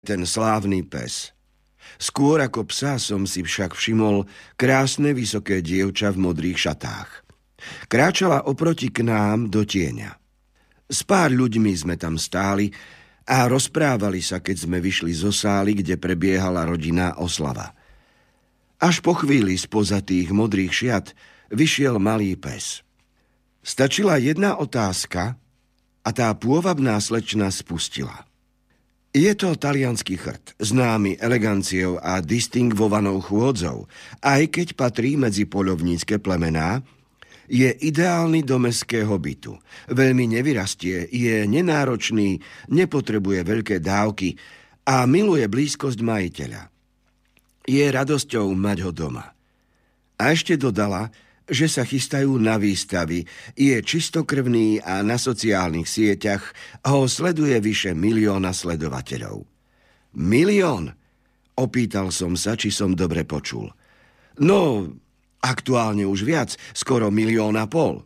ten slávny pes. Skôr ako psa som si však všimol krásne vysoké dievča v modrých šatách. Kráčala oproti k nám do tieňa. S pár ľuďmi sme tam stáli a rozprávali sa, keď sme vyšli zo sály, kde prebiehala rodinná oslava. Až po chvíli spoza tých modrých šiat vyšiel malý pes. Stačila jedna otázka a tá pôvabná slečna spustila. Je to taliansky chrt, známy eleganciou a distingvovanou chôdzou, aj keď patrí medzi poľovnícke plemená, je ideálny do mestského bytu. Veľmi nevyrastie, je nenáročný, nepotrebuje veľké dávky a miluje blízkosť majiteľa. Je radosťou mať ho doma. A ešte dodala, že sa chystajú na výstavy, je čistokrvný a na sociálnych sieťach ho sleduje vyše 1 milióna sledovateľov. 1 milión? Opýtal som sa, či som dobre počul. No, aktuálne už viac, skoro 1,5 milióna.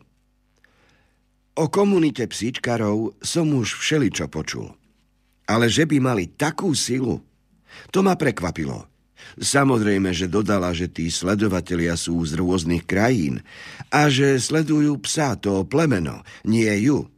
O komunite psíčkarov som už všeličo počul. Ale že by mali takú silu, to ma prekvapilo. Samozrejme, že dodala, že tí sledovatelia sú z rôznych krajín a že sledujú psa, to plemeno, nie ju.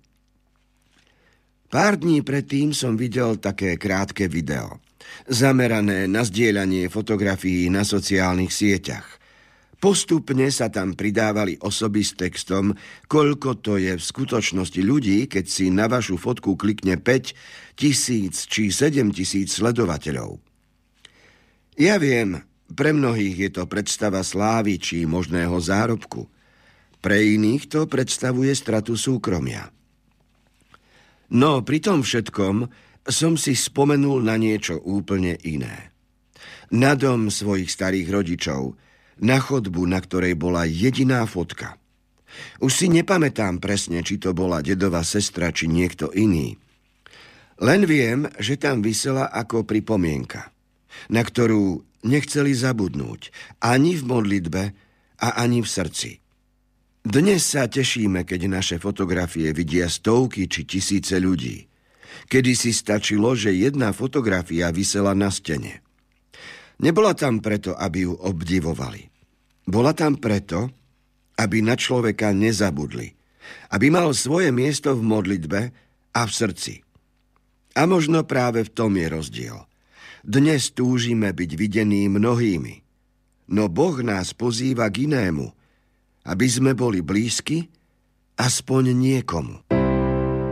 Pár dní predtým som videl také krátke video, zamerané na zdieľanie fotografií na sociálnych sieťach. Postupne sa tam pridávali osoby s textom, koľko to je v skutočnosti ľudí, keď si na vašu fotku klikne 5 000 či 7 000 sledovateľov. Ja viem, pre mnohých je to predstava slávy či možného zárobku. Pre iných to predstavuje stratu súkromia. No pri tom všetkom som si spomenul na niečo úplne iné. Na dom svojich starých rodičov, na chodbu, na ktorej bola jediná fotka. Už si nepamätám presne, či to bola dedová sestra, či niekto iný. Len viem, že tam visela ako pripomienka, na ktorú nechceli zabudnúť ani v modlitbe a ani v srdci. Dnes sa tešíme, keď naše fotografie vidia stovky či tisíce ľudí. Kedysi stačilo, že jedna fotografia visela na stene. Nebola tam preto, aby ju obdivovali. Bola tam preto, aby na človeka nezabudli. Aby mal svoje miesto v modlitbe a v srdci. A možno práve v tom je rozdiel. Dnes túžime byť videní mnohými, no Boh nás pozýva k inému, aby sme boli blízki aspoň niekomu.